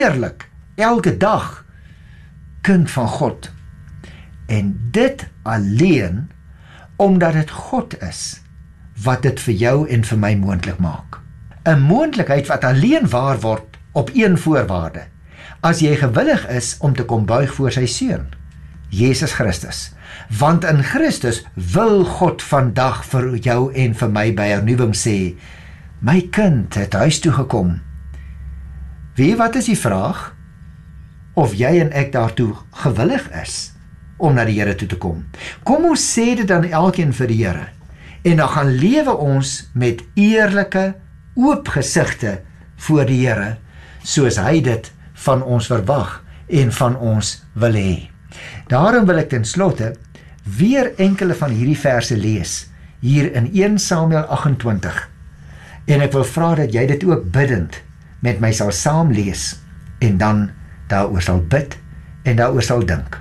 eerlik, elke dag, kind van God. En dit alleen, omdat dit God is, wat dit vir jou en vir my moontlik maak. 'n Moontlikheid wat alleen waar word op een voorwaarde, as jy gewillig is om te kom buig voor sy seun, Jesus Christus. Want in Christus wil God vandag vir jou en vir my by hernuwing sê, my kind het huis toe gekom. Weet wat is die vraag? Of jy en ek daartoe gewillig is om na die Here toe te kom. Kom ons sê dit dan elkeen vir die Here, en dan gaan lewe ons met eerlike, oop gesigte voor die Here, soos hy dit van ons verwag en van ons wil hê. Daarom wil ek ten slotte weer enkele van hierdie verse lees, hier in 1 Samuel 28, en ek wil vra dat jy dit ook biddend met my sal saam lees, en dan daaroor sal bid, en daaroor sal dink.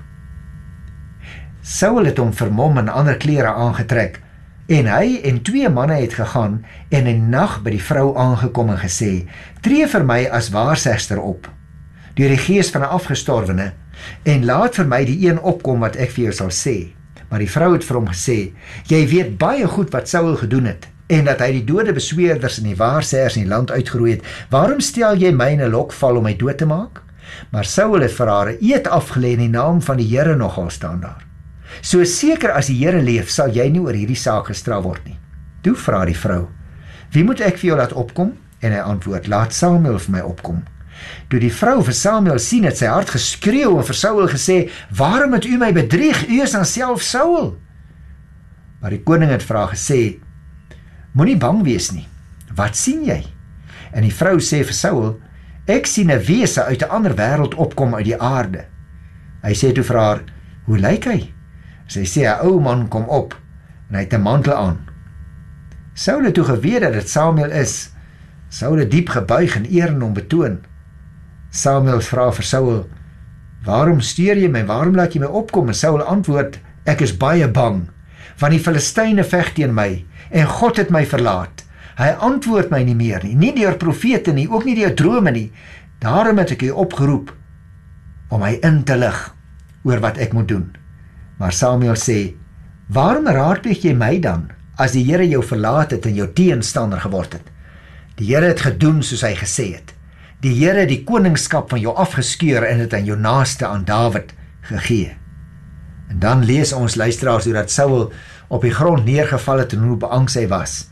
Saul het hom vermom en ander klere aangetrek, en hy en 2 manne het gegaan, en in die nag by die vrou aangekom en gesê, tree vir my as waarsegster op, deur die gees van 'n afgestorwene, en laat vir my die een opkom wat ek vir jou sal sê. Maar die vrou het vir hom gesê, jy weet baie goed wat Saul gedoen het, en dat hy die dode besweerders en die waarsêers in die land uitgeroei het. Waarom stel jy my in 'n lokval om my dood te maak? Maar Saul het vir haar 'n eed afgelê in die naam van die Here nogal staan daar. So seker as die Here leef, sal jy nie oor hierdie saak gestraf word nie. Toe vra die vrou, wie moet ek vir jou laat opkom? En hy antwoord, laat Samuel vir my opkom. Toe die vrou vir Samuel sien, het sy hart geskreeu en vir Saul gesê, waarom het u my bedrieg? U is dan self Saul. Maar die koning het vir haar gesê, moenie bang wees nie. Wat sien jy? En die vrou sê vir Saul, ek sien 'n wese uit 'n ander wêreld opkom uit die aarde. Hy sê toe vir haar, hoe lyk hy? Sy sê, 'n ou man kom op, en hy het 'n mantel aan. Saul het toe geweet dat dit Samuel is. Saul het diep gebuig en eer en hom betoon. Samuel vra vir Saul, waarom steur jy my, waarom laat jy my opkom? En Saul antwoord, ek is baie bang, want die Filistyne veg teen my, en God het my verlaat. Hy antwoord my nie meer nie deur profete nie, ook nie deur drome nie. Daarom het ek u opgeroep, om my in te lig, oor wat ek moet doen. Maar Samuel sê, waarom raadpleeg jy my dan, as die Here jou verlaat het en jou teenstander geword het? Die Here het gedoen soos hy gesê het. Die Here het die koningskap van jou afgeskeur en het aan jou naaste, aan Dawid, gegee. En dan lees ons luisteraars hoe dat Saul op die grond neergeval het en hoe beangs hy was.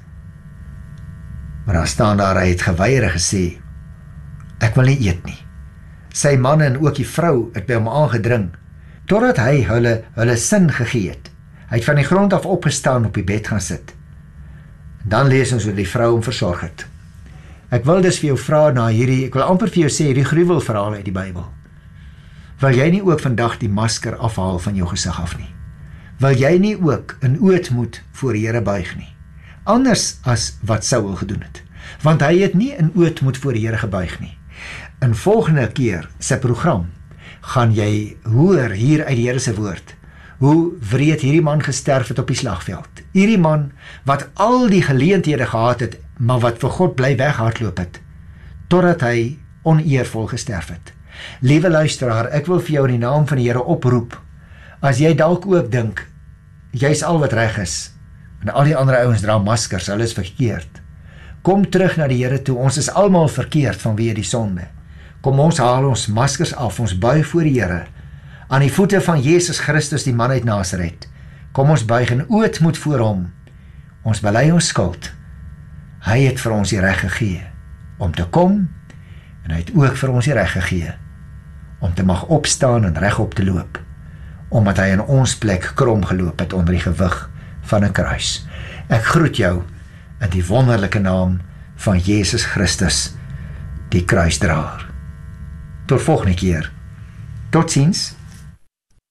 Maar dan staan daar, hy het geweier gesê, ek wil nie eet nie. Sy manne en ook die vrou het by hom aangedring, totdat hy hulle sin gegee het. Hy het van die grond af opgestaan op die bed gaan sit. En dan lees ons hoe die vrou hom versorg het. Ek wil dus vir jou vra na hierdie, ek wil amper vir jou sê, hierdie gruwelverhaal uit die Bybel. Wil jy nie ook vandag die masker afhaal van jou gesig af nie? Wil jy nie ook in ootmoed voor die Here buig nie? Anders as wat Saul gedoen het. Want hy het nie in ootmoed voor die Here gebuig nie. In volgende keer sy program gaan jy hoor hier uit die Here se woord, hoe wreed hierdie man gesterf het op die slagveld. Hierdie man wat al die geleenthede gehad het, maar wat vir God bly weghardloop het, totdat hy oneervol gesterf het. Liewe luisteraar, ek wil vir jou in die naam van die Here oproep, as jy dalk ook dink, jy's al wat reg is, en al die ander ouens dra maskers, hulle is verkeerd. Kom terug na die Here toe, ons is almal verkeerd vanweë die sonde. Kom ons haal ons maskers af, ons buig voor die Here, aan die voete van Jesus Christus, die man uit Nasaret. Kom ons buig in ootmoed voor hom, ons bely ons skuld. Hy het vir ons die reg gegee, om te kom, en hy het ook vir ons die reg gegee, om te mag opstaan en regop te loop, omdat hy in ons plek krom geloop het onder die gewig van 'n kruis. Ek groet jou in die wonderlike naam van Jesus Christus, die kruisdraer. Tot volgende keer. Totsiens.